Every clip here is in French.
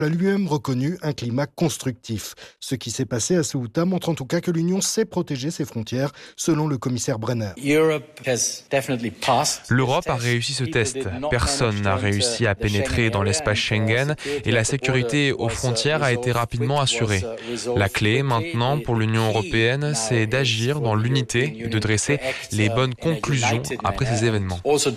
a lui-même reconnu un climat constructif. Ce qui s'est passé à Ceuta montre en tout cas que l'Union sait protéger ses frontières, selon le commissaire Brenner. L'Europe a réussi ce test. Personne n'a réussi à pénétrer dans l'espace Schengen et la sécurité aux frontières a été rapidement assurée. La clé maintenant pour l'Union européenne, c'est d'agir dans l'unité et de dresser les bonnes conclusions après ces événements.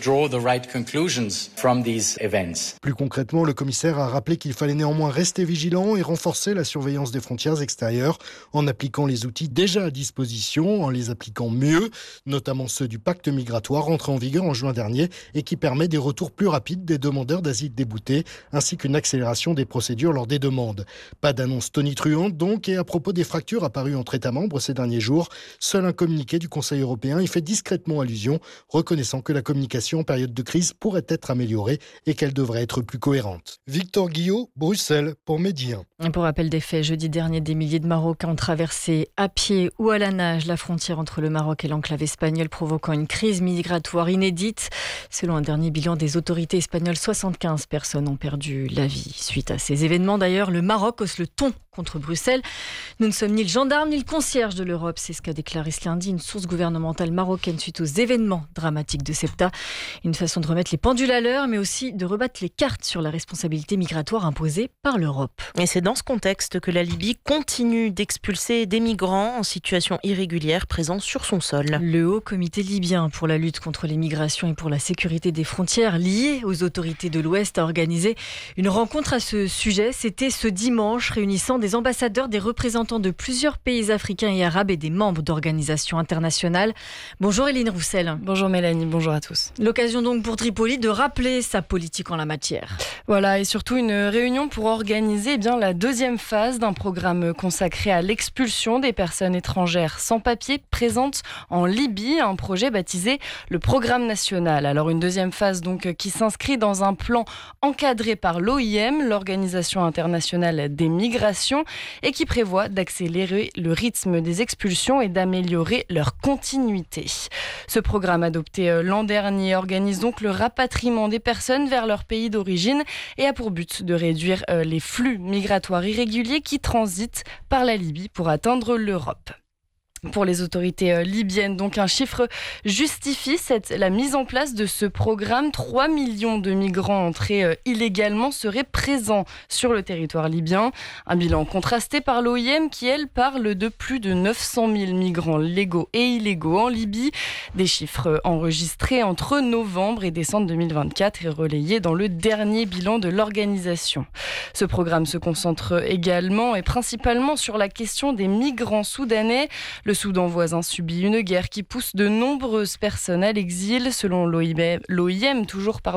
Plus concrètement, le commissaire a rappelé qu'il fallait néanmoins rester vigilant et renforcer la surveillance des frontières extérieures en appliquant les outils déjà à disposition, en les appliquant mieux, notamment ceux du pacte migratoire entré en vigueur en juin dernier et qui permet des retours plus rapides des demandeurs d'asile déboutés, ainsi qu'une accélération des procédures lors des demandes. Pas d'annonce tonitruante donc, et à propos des fractures apparues entre États membres ces derniers jours, seul un communiqué du Conseil européen y fait discrètement allusion, reconnaissant que la communication en période de crise pourrait être améliorée et qu'elle devrait être plus cohérente. Victor Guillot, Bruxelles, pour Midi 1. Pour rappel des faits, jeudi dernier, des milliers de Marocains ont traversé à pied ou à la nage la frontière entre le Maroc et l'enclave espagnole, provoquant une crise migratoire inédite. Selon un dernier bilan des autorités espagnoles, 75 personnes ont perdu la vie. Suite à ces événements, d'ailleurs, le Maroc hausse le ton contre Bruxelles. Nous ne sommes ni le gendarme ni le concierge de l'Europe, c'est ce qu'a déclaré ce lundi une source gouvernementale marocaine suite aux événements dramatiques de Ceuta. Une façon de remettre les pendules à l'heure, mais aussi de rebattre les cartes sur la responsabilité migratoire imposée par l'Europe. Et c'est dans ce contexte que la Libye continue d'expulser des migrants en situation irrégulière présents sur son sol. Le Haut Comité libyen pour la lutte contre les migrations et pour la sécurité des frontières, lié aux autorités de l'Ouest, a organisé une rencontre à ce sujet. C'était ce dimanche, réunissant des ambassadeurs, des représentants de plusieurs pays africains et arabes et des membres d'organisations internationales. Bonjour Eline Roussel. Bonjour Mélanie, bonjour à tous. L'occasion donc pour Tripoli de rappeler sa politique en la matière. Voilà, et surtout une réunion pour organiser la deuxième phase d'un programme consacré à l'expulsion des personnes étrangères sans papier présentes en Libye, un projet baptisé le Programme national. Alors une deuxième phase donc qui s'inscrit dans un plan encadré par l'OIM, l'Organisation internationale des migrations, et qui prévoit d'accélérer le rythme des expulsions et d'améliorer leur continuité. Ce programme adopté l'an dernier organise donc le rapatriement des personnes vers leur pays d'origine et a pour but de réduire les flux migratoires irréguliers qui transitent par la Libye pour atteindre l'Europe. Pour les autorités libyennes, donc un chiffre justifie la mise en place de ce programme. 3 millions de migrants entrés illégalement seraient présents sur le territoire libyen. Un bilan contrasté par l'OIM qui, elle, parle de plus de 900 000 migrants légaux et illégaux en Libye. Des chiffres enregistrés entre novembre et décembre 2024 et relayés dans le dernier bilan de l'organisation. Ce programme se concentre également et principalement sur la question des migrants soudanais. Le Soudan voisin subit une guerre qui pousse de nombreuses personnes à l'exil. Selon l'OIM,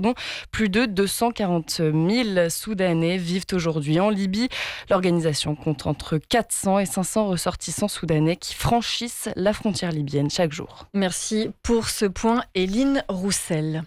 plus de 240 000 Soudanais vivent aujourd'hui en Libye. L'organisation compte entre 400 et 500 ressortissants soudanais qui franchissent la frontière libyenne chaque jour. Merci pour ce point, Eline Roussel.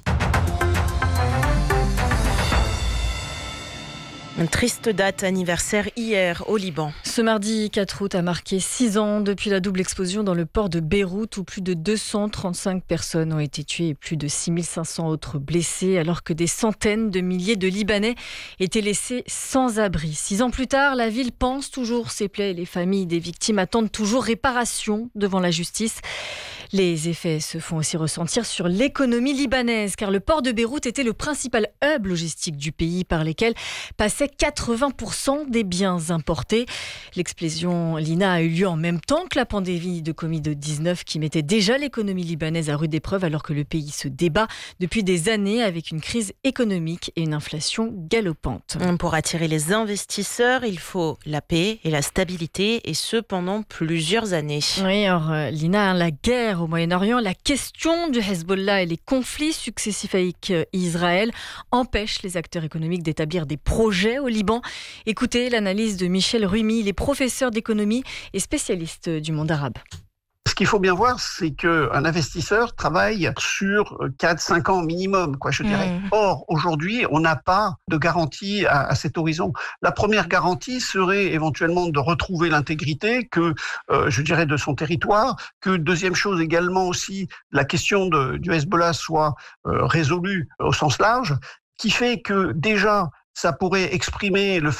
Une triste date anniversaire hier au Liban. Ce mardi 4 août a marqué 6 ans depuis la double explosion dans le port de Beyrouth où plus de 235 personnes ont été tuées et plus de 6500 autres blessées alors que des centaines de milliers de Libanais étaient laissés sans abri. 6 ans plus tard, la ville pense toujours ses plaies et les familles des victimes attendent toujours réparation devant la justice. Les effets se font aussi ressentir sur l'économie libanaise car le port de Beyrouth était le principal hub logistique du pays par lequel passaient 80% des biens importés. L'explosion, Lina, a eu lieu en même temps que la pandémie de Covid-19 qui mettait déjà l'économie libanaise à rude épreuve alors que le pays se débat depuis des années avec une crise économique et une inflation galopante. Pour attirer les investisseurs, il faut la paix et la stabilité et ce pendant plusieurs années. Oui, alors Lina, la guerre au Moyen-Orient, la question du Hezbollah et les conflits successifs avec Israël empêchent les acteurs économiques d'établir des projets au Liban. Écoutez l'analyse de Michel Rumi, il est professeur d'économie et spécialiste du monde arabe. Ce qu'il faut bien voir, c'est qu'un investisseur travaille sur 4-5 ans minimum, je dirais. Or, aujourd'hui, on n'a pas de garantie à cet horizon. La première garantie serait éventuellement de retrouver l'intégrité de son territoire, que deuxième chose également aussi, la question du Hezbollah soit résolue au sens large, qui fait que déjà, ça pourrait exprimer le